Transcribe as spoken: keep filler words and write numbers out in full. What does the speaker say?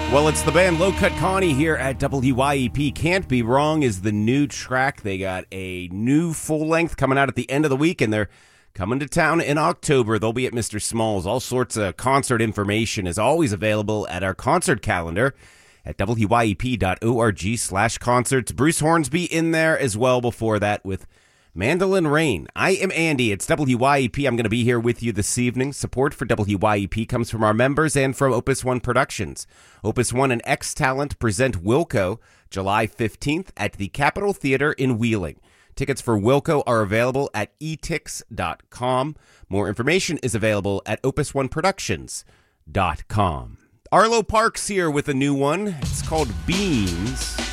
Well, it's the band Low Cut Connie here at W Y E P. Can't Be Wrong is the new track. They got a new full length coming out at the end of the week, and they're coming to town in October. They'll be at Mister Smalls. All sorts of concert information is always available at our concert calendar at W Y E P dot org slash concerts. Bruce Hornsby in there as well before that with Mandolin Rain. I am Andy. It's W Y E P. I'm going to be here with you this evening. Support for W Y E P comes from our members and from Opus One Productions. Opus One and X-Talent present Wilco July fifteenth at the Capitol Theater in Wheeling. Tickets for Wilco are available at e tix dot com. More information is available at opus one productions dot com. Arlo Parks here with a new one. It's called Beams.